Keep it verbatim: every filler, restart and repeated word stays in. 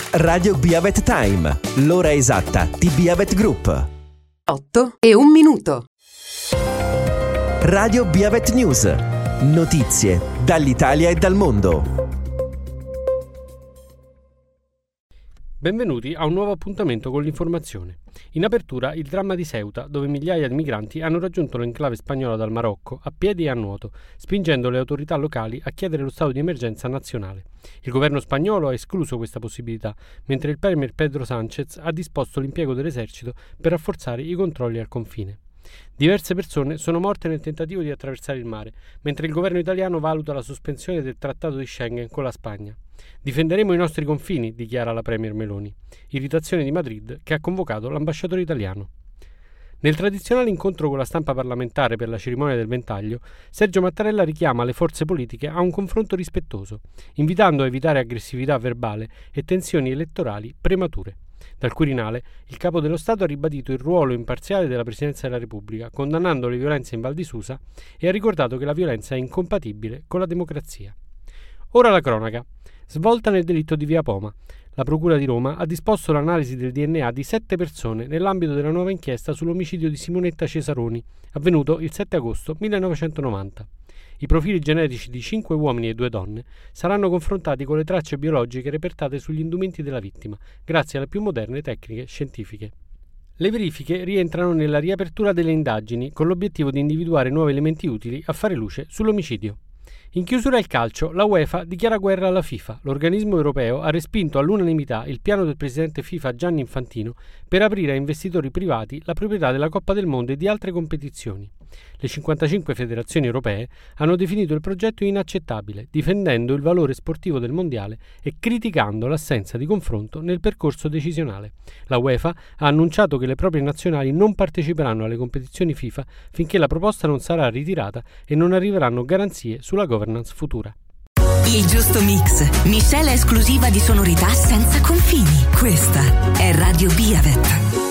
Radio Biavet Time, l'ora esatta di Biavet Group. otto e un minuto. Radio Biavet News. Notizie dall'Italia e dal mondo. Benvenuti a un nuovo appuntamento con l'informazione. In apertura il dramma di Ceuta, dove migliaia di migranti hanno raggiunto l'enclave spagnola dal Marocco a piedi e a nuoto, spingendo le autorità locali a chiedere lo stato di emergenza nazionale. Il governo spagnolo ha escluso questa possibilità, mentre il premier Pedro Sánchez ha disposto l'impiego dell'esercito per rafforzare i controlli al confine. Diverse persone sono morte nel tentativo di attraversare il mare, mentre il governo italiano valuta la sospensione del trattato di Schengen con la Spagna. Difenderemo i nostri confini, dichiara la premier Meloni. Irritazione di Madrid, che ha convocato l'ambasciatore italiano. Nel tradizionale incontro con la stampa parlamentare per la cerimonia del ventaglio, Sergio Mattarella richiama le forze politiche a un confronto rispettoso, invitando a evitare aggressività verbale e tensioni elettorali premature. Dal Quirinale, il capo dello Stato ha ribadito il ruolo imparziale della Presidenza della Repubblica, condannando le violenze in Val di Susa e ha ricordato che la violenza è incompatibile con la democrazia. Ora la cronaca. Svolta nel delitto di Via Poma. La Procura di Roma ha disposto l'analisi del D N A di sette persone nell'ambito della nuova inchiesta sull'omicidio di Simonetta Cesaroni, avvenuto il sette agosto millenovecentonovanta. I profili genetici di cinque uomini e due donne saranno confrontati con le tracce biologiche repertate sugli indumenti della vittima, grazie alle più moderne tecniche scientifiche. Le verifiche rientrano nella riapertura delle indagini con l'obiettivo di individuare nuovi elementi utili a fare luce sull'omicidio. In chiusura il calcio, la UEFA dichiara guerra alla FIFA. L'organismo europeo ha respinto all'unanimità il piano del presidente FIFA Gianni Infantino per aprire a investitori privati la proprietà della Coppa del Mondo e di altre competizioni. Le cinquantacinque federazioni europee hanno definito il progetto inaccettabile, difendendo il valore sportivo del mondiale e criticando l'assenza di confronto nel percorso decisionale. La UEFA ha annunciato che le proprie nazionali non parteciperanno alle competizioni FIFA finché la proposta non sarà ritirata e non arriveranno garanzie sulla governance futura. Il giusto mix, miscela esclusiva di sonorità senza confini. Questa è Radio Biavet.